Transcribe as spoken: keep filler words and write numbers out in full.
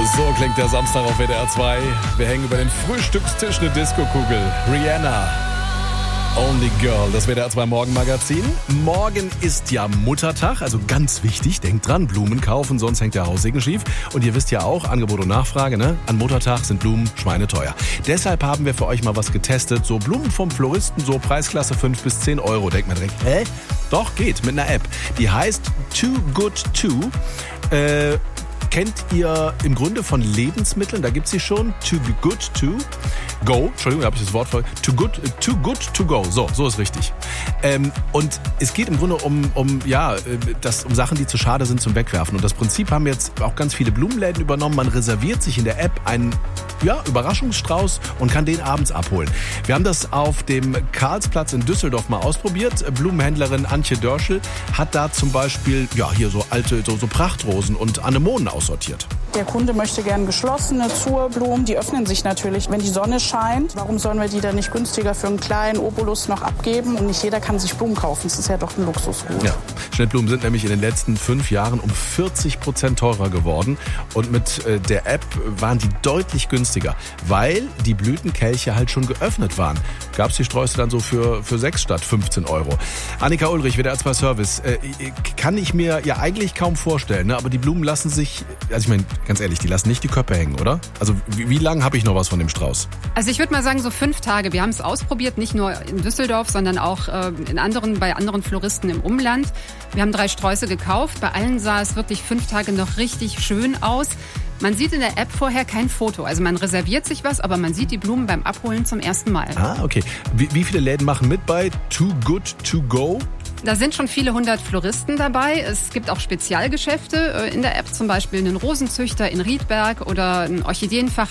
So klingt der Samstag auf W D R zwei. Wir hängen über den Frühstückstisch eine Disco-Kugel. Rihanna, Only Girl, das W D R zwei Morgenmagazin. Morgen ist ja Muttertag, also ganz wichtig, denkt dran, Blumen kaufen, sonst hängt der Haussegen schief. Und ihr wisst ja auch, Angebot und Nachfrage, ne? An Muttertag sind Blumen schweineteuer. Deshalb haben wir für euch mal was getestet, so Blumen vom Floristen, so Preisklasse fünf bis zehn Euro. Denkt man direkt, hä? Doch, geht, mit einer App. Die heißt Too Good To. Äh, kennt ihr im Grunde von Lebensmitteln, da gibt's sie schon, Too Good To Go, Entschuldigung, da habe ich das Wort voll, Too Good, too good To Go, so, so ist richtig. Ähm, und es geht im Grunde um, um, ja, das, um Sachen, die zu schade sind zum Wegwerfen. Und das Prinzip haben jetzt auch ganz viele Blumenläden übernommen. Man reserviert sich in der App einen, ja, Überraschungsstrauß und kann den abends abholen. Wir haben das auf dem Karlsplatz in Düsseldorf mal ausprobiert. Blumenhändlerin Antje Dörschel hat da zum Beispiel, ja, hier so alte, so, so Prachtrosen und Anemonen aussortiert. Der Kunde möchte gern geschlossene Zurblumen. Die öffnen sich natürlich, wenn die Sonne scheint. Warum sollen wir die dann nicht günstiger für einen kleinen Obolus noch abgeben? Und nicht jeder kann sich Blumen kaufen. Das ist ja doch ein Luxusgut. Ja. Schnittblumen sind nämlich in den letzten fünf Jahren um vierzig Prozent teurer geworden. Und mit äh, der App waren die deutlich günstiger, weil die Blütenkelche halt schon geöffnet waren. Gab es die Sträuße dann so für, für sechs statt fünfzehn Euro. Annika Ulrich, W D R zwei Service. Äh, kann ich mir ja eigentlich kaum vorstellen, ne? Aber die Blumen lassen sich, also ich meine, ganz ehrlich, die lassen nicht die Köpfe hängen, oder? Also wie, wie lange habe ich noch was von dem Strauß? Also ich würde mal sagen, so fünf Tage. Wir haben es ausprobiert, nicht nur in Düsseldorf, sondern auch äh, in anderen, bei anderen Floristen im Umland. Wir haben drei Sträuße gekauft. Bei allen sah es wirklich fünf Tage noch richtig schön aus. Man sieht in der App vorher kein Foto. Also man reserviert sich was, aber man sieht die Blumen beim Abholen zum ersten Mal. Ah, okay. Wie, wie viele Läden machen mit bei Too Good To Go? Da sind schon viele hundert Floristen dabei. Es gibt auch Spezialgeschäfte in der App, zum Beispiel einen Rosenzüchter in Riedberg oder ein Orchideenfach